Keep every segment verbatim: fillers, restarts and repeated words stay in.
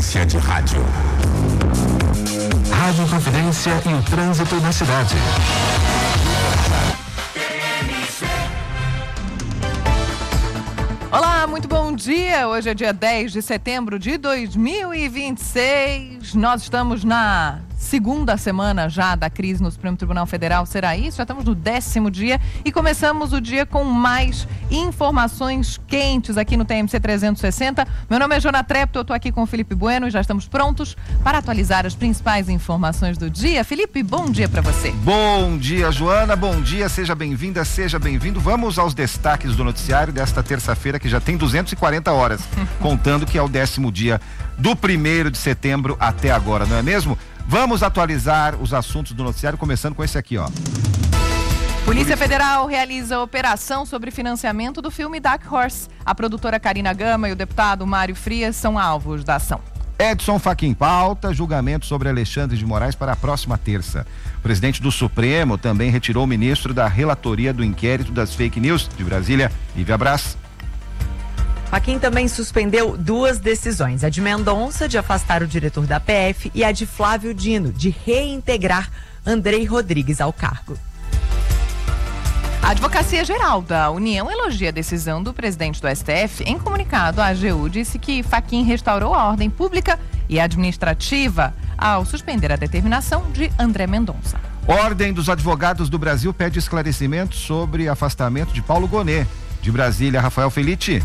Agência de rádio. Rádio Confidência e o trânsito na cidade. Olá, muito bom dia. Hoje é dia dez de setembro de dois mil e vinte e seis. Nós estamos na segunda semana já da crise no Supremo Tribunal Federal. Será isso? Já estamos no décimo dia e começamos o dia com mais informações quentes aqui no T M C trezentos e sessenta. Meu nome é Jona Trepto, eu estou aqui com o Felipe Bueno e já estamos prontos para atualizar as principais informações do dia. Felipe, bom dia para você. Bom dia, Joana, bom dia, seja bem-vinda, seja bem-vindo. Vamos aos destaques do noticiário desta terça-feira, que já tem duzentas e quarenta horas, contando que é o décimo dia do primeiro de setembro até agora, não é mesmo? Vamos atualizar os assuntos do noticiário, começando com esse aqui, ó. Polícia Federal realiza operação sobre financiamento do filme Dark Horse. A produtora Karina Gama e o deputado Mário Frias são alvos da ação. Edson Fachin pauta, julgamento sobre Alexandre de Moraes para a próxima terça. O presidente do Supremo também retirou o ministro da relatoria do inquérito das fake news. De Brasília, Lívia Braz. Fachin também suspendeu duas decisões, a de Mendonça de afastar o diretor da P F e a de Flávio Dino de reintegrar Andrei Rodrigues ao cargo. A Advocacia Geral da União elogia a decisão do presidente do S T F. Em comunicado, a A G U disse que Fachin restaurou a ordem pública e administrativa ao suspender a determinação de André Mendonça. Ordem dos Advogados do Brasil pede esclarecimento sobre afastamento de Paulo Gonet. De Brasília, Rafael Felitti.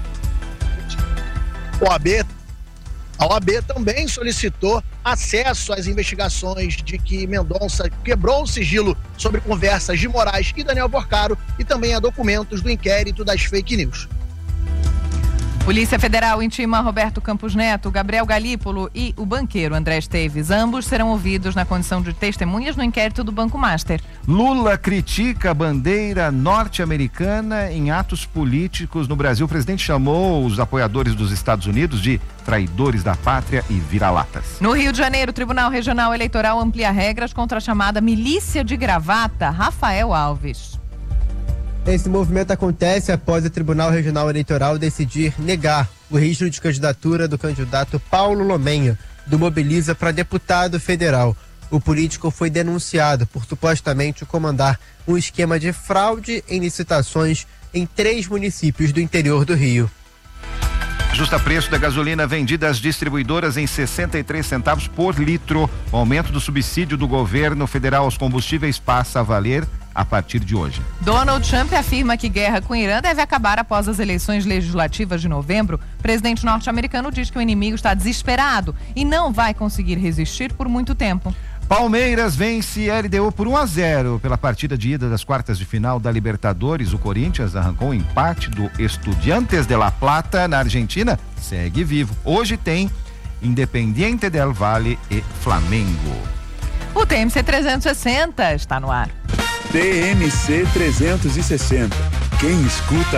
O A B, a O A B também solicitou acesso às investigações de que Mendonça quebrou o sigilo sobre conversas de Moraes e Daniel Porcaro e também a documentos do inquérito das fake news. Polícia Federal intima Roberto Campos Neto, Gabriel Galípolo e o banqueiro André Esteves. Ambos serão ouvidos na condição de testemunhas no inquérito do Banco Master. Lula critica a bandeira norte-americana em atos políticos no Brasil. O presidente chamou os apoiadores dos Estados Unidos de traidores da pátria e vira-latas. No Rio de Janeiro, o Tribunal Regional Eleitoral amplia regras contra a chamada milícia de gravata. Rafael Alves. Esse movimento acontece após o Tribunal Regional Eleitoral decidir negar o registro de candidatura do candidato Paulo Lomenho, do Mobiliza para deputado federal. O político foi denunciado por supostamente comandar um esquema de fraude em licitações em três municípios do interior do Rio. Justa preço da gasolina vendida às distribuidoras em sessenta e três centavos por litro. O aumento do subsídio do governo federal aos combustíveis passa a valer a partir de hoje. Donald Trump afirma que guerra com o Irã deve acabar após as eleições legislativas de novembro. O presidente norte-americano diz que o inimigo está desesperado e não vai conseguir resistir por muito tempo. Palmeiras vence L D U por um a zero pela partida de ida das quartas de final da Libertadores. O Corinthians arrancou o empate do Estudiantes de La Plata na Argentina. Segue vivo. Hoje tem Independiente del Valle e Flamengo. O T M C trezentos e sessenta está no ar. T M C trezentos e sessenta. Quem escuta